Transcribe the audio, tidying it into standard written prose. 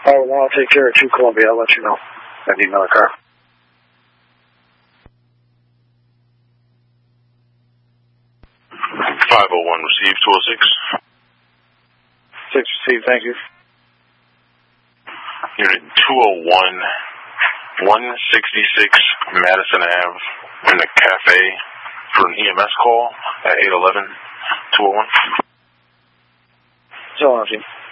Oh, well, I'll take care of 2 Columbia. I'll let you know. I need another car. 501 received, 206. 6 received, thank you. Unit 201, 166 Madison Ave, in the cafe for an EMS call at 811-201. So,